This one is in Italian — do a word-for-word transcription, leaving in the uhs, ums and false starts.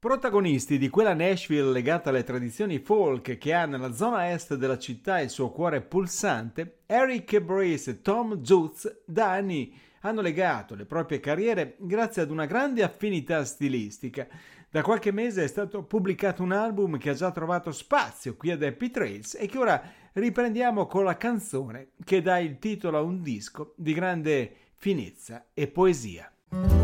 Protagonisti di quella Nashville legata alle tradizioni folk che ha nella zona est della città il suo cuore pulsante, Eric Brees e Tom Zutz da anni hanno legato le proprie carriere grazie ad una grande affinità stilistica. Da qualche mese è stato pubblicato un album che ha già trovato spazio qui ad Happy Trails e che ora riprendiamo con la canzone che dà il titolo a un disco di grande finezza e poesia.